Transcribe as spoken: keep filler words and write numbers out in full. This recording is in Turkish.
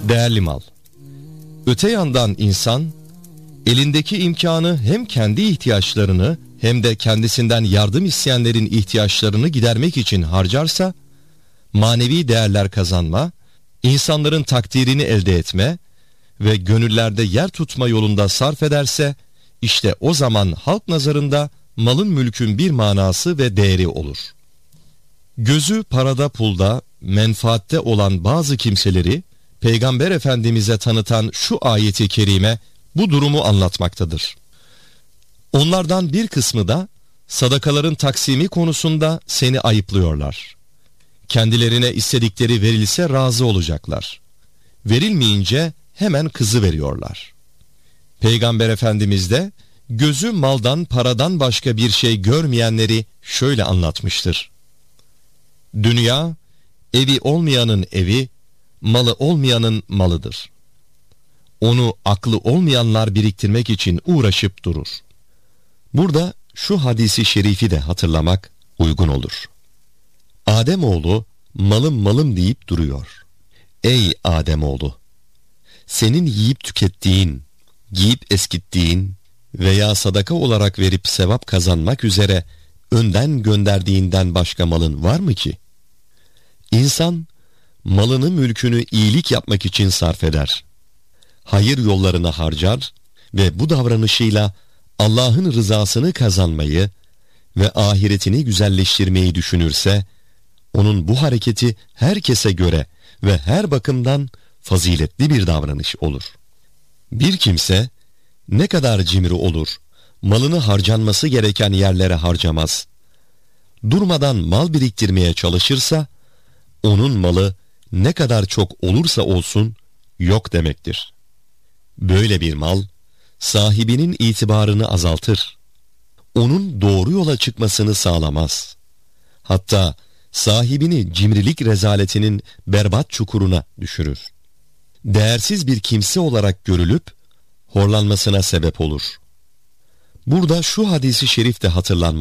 Değerli mal. Öte yandan insan, elindeki imkanı hem kendi ihtiyaçlarını hem de kendisinden yardım isteyenlerin ihtiyaçlarını gidermek için harcarsa, manevi değerler kazanma, insanların takdirini elde etme ve gönüllerde yer tutma yolunda sarf ederse, işte o zaman halk nazarında malın mülkün bir manası ve değeri olur. Gözü parada pulda, menfaatte olan bazı kimseleri Peygamber Efendimiz'e tanıtan şu ayeti kerime bu durumu anlatmaktadır. Onlardan bir kısmı da sadakaların taksimi konusunda seni ayıplıyorlar. Kendilerine istedikleri verilse razı olacaklar. Verilmeyince hemen kızı veriyorlar. Peygamber Efendimiz de gözü maldan paradan başka bir şey görmeyenleri şöyle anlatmıştır. Dünya, evi olmayanın evi, malı olmayanın malıdır. Onu aklı olmayanlar biriktirmek için uğraşıp durur. Burada şu hadisi şerifi de hatırlamak uygun olur. Ademoğlu malım malım deyip duruyor. Ey Ademoğlu! Senin yiyip tükettiğin, giyip eskittiğin veya sadaka olarak verip sevap kazanmak üzere önden gönderdiğinden başka malın var mı ki? İnsan malını mülkünü iyilik yapmak için sarf eder. Hayır yollarına harcar ve bu davranışıyla Allah'ın rızasını kazanmayı ve ahiretini güzelleştirmeyi düşünürse, onun bu hareketi herkese göre ve her bakımdan faziletli bir davranış olur. Bir kimse ne kadar cimri olur, malını harcanması gereken yerlere harcamaz, durmadan mal biriktirmeye çalışırsa, onun malı ne kadar çok olursa olsun yok demektir. Böyle bir mal, sahibinin itibarını azaltır. Onun doğru yola çıkmasını sağlamaz. Hatta sahibini cimrilik rezaletinin berbat çukuruna düşürür. Değersiz bir kimse olarak görülüp horlanmasına sebep olur. Burada şu hadisi şerif de hatırlanmalıdır.